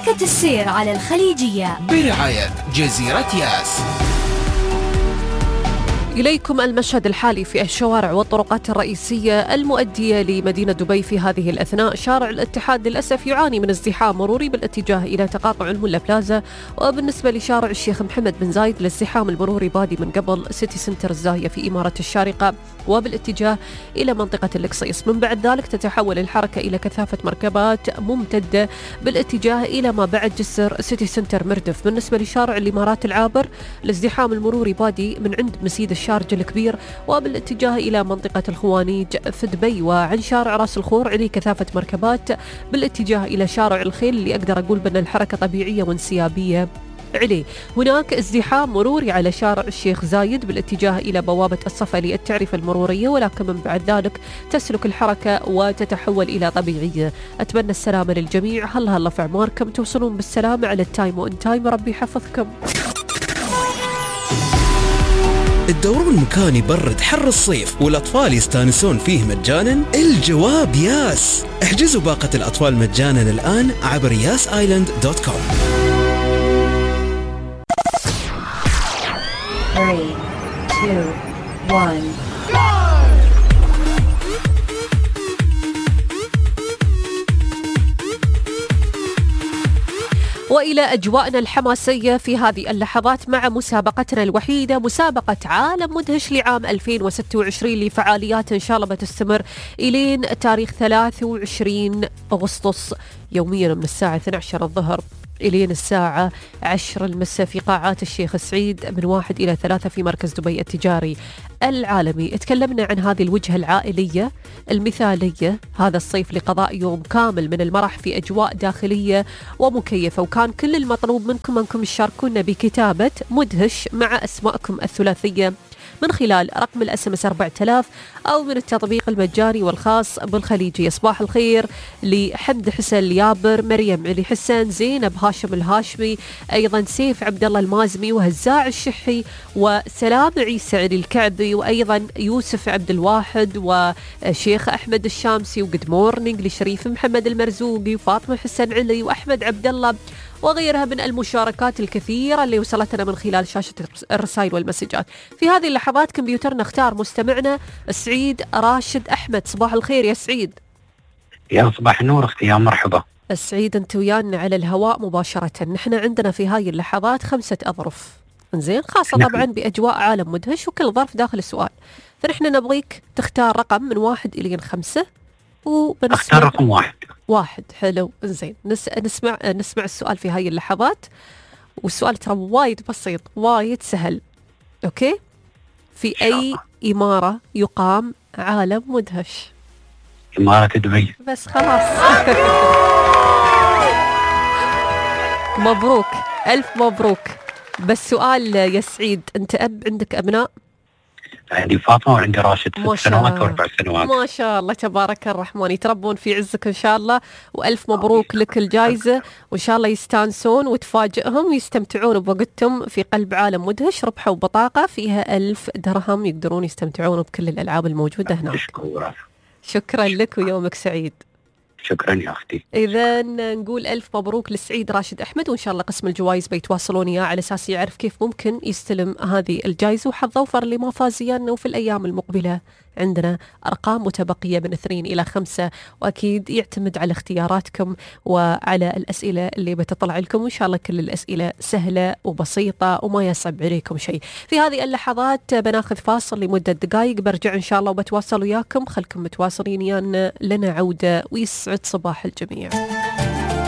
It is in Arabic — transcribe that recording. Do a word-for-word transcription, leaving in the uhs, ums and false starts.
شركة السير على الخليجية برعاية جزيرة ياس. إليكم المشهد الحالي في الشوارع والطرقات الرئيسية المؤدية لمدينة دبي في هذه الأثناء. شارع الاتحاد للأسف يعاني من ازدحام مروري بالاتجاه إلى تقاطع الملا بلازا، وبالنسبة لشارع الشيخ محمد بن زايد الازدحام المروري بادي من قبل سيتي سنتر الزاهية في إمارة الشارقة وبالاتجاه إلى منطقة القصيص. من بعد ذلك تتحول الحركة إلى كثافة مركبات ممتدة بالاتجاه إلى ما بعد جسر سيتي سنتر مردف. بالنسبة لشارع الإمارات العابر الازدحام المروري بادي من عند مسيد الشارج الكبير وبالاتجاه إلى منطقة الخوانيج في دبي، وعن شارع راس الخور عليه كثافة مركبات بالاتجاه إلى شارع الخيل اللي أقدر أقول بأن الحركة طبيعية وانسيابية عليه. هناك ازدحام مروري على شارع الشيخ زايد بالاتجاه إلى بوابة الصفا للتعرفة المرورية، ولكن من بعد ذلك تسلك الحركة وتتحول إلى طبيعية. أتمنى السلامة للجميع، هلا هلا في عماركم، توصلون بالسلامة على التايم وإن تايم، ربي يحفظكم. الدورون مكان يبرد حر الصيف والأطفال يستانسون فيه مجانا؟ الجواب ياس. احجزوا باقة الأطفال مجانا الآن عبر ياس آيلاند دوت كوم. three, two, one. وإلى أجواءنا الحماسية في هذه اللحظات مع مسابقتنا الوحيدة، مسابقة عالم مدهش لعام ألفين وستة وعشرين لفعاليات إن شاء الله بتستمر إلين تاريخ ثلاثة وعشرين أغسطس يوميا من الساعة اثنتي عشرة الظهر إلين الساعة عشرة المساء في قاعات الشيخ سعيد من واحد إلى ثلاثة في مركز دبي التجاري العالمي. تكلمنا عن هذه الوجهة العائلية المثالية هذا الصيف لقضاء يوم كامل من المرح في أجواء داخلية ومكيفة، وكان كل المطلوب منكم أنكم تشاركونا بكتابة مدهش مع أسماءكم الثلاثية من خلال رقم الاس ام اس أربعة آلاف أو من التطبيق المجاني والخاص بالخليجية. صباح الخير لحمد حسن اليابر، مريم علي حسن، زينب هاشم الهاشمي، أيضا سيف عبد الله المازمي، وهزاع الشحي، وسلام عيسى علي الكعبي، وأيضا يوسف عبد الواحد، وشيخ أحمد الشامسي، وجود مورنينج لشريف محمد المرزوقي، وفاطمة حسن علي، وأحمد عبد الله، وغيرها من المشاركات الكثيرة اللي وصلتنا من خلال شاشة الرسائل والمسجات. في هذه اللحظات كمبيوترنا اختار مستمعنا سعيد راشد أحمد. صباح الخير يا سعيد. يا صباح النور أختي، يا مرحبا. السعيد أنت ويانا على الهواء مباشرة. نحن عندنا في هذه اللحظات خمسة أظرف إنزين، خاصة طبعا بأجواء عالم مدهش وكل ظرف داخل السؤال، فنحن نبغيك تختار رقم من واحد إلى خمسة وبنسمع. اختار رقم واحد. واحد حلو إنزين، نس... نسمع نسمع السؤال في هاي اللحظات، والسؤال ترى وايد بسيط وايد سهل. أوكي، في أي إمارة يقام عالم مدهش؟ إمارة دبي. بس خلاص. مبروك، ألف مبروك. بس سؤال يا سعيد، أنت أب عندك أبناء؟ عندي فاطمة وعندي راشد ست سنوات وأربع سنوات. ما شاء الله تبارك الرحمن، يتربون في عزك إن شاء الله، وألف مبروك لك الجائزة، وإن شاء الله يستانسون وتفاجئهم ويستمتعون بوقتهم في قلب عالم مدهش. ربحوا بطاقة فيها ألف درهم يقدرون يستمتعون بكل الألعاب الموجودة هناك. شكرا لك ويومك سعيد. شكرا يا أختي. إذا نقول ألف مبروك للسعيد راشد أحمد، وإن شاء الله قسم الجوائز بيتواصلون إياه على أساس يعرف كيف ممكن يستلم هذه الجائزة. وحظ أوفر اللي ما فازيان، وفي الأيام المقبلة عندنا أرقام متبقية من اثنين إلى خمسة، وأكيد يعتمد على اختياراتكم وعلى الأسئلة اللي بتطلع لكم، وإن شاء الله كل الأسئلة سهلة وبسيطة وما يصعب عليكم شيء. في هذه اللحظات بناخذ فاصل لمدة دقائق، برجع إن شاء الله وبتواصل وياكم. خلكم متواصلين يانا، لنا عودة ويسعد صباح الجميع.